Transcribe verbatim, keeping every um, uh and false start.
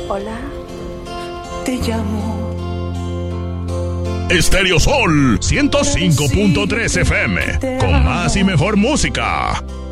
Hola, te llamo. Estéreo Sol ciento cinco punto tres F M, con más y mejor música.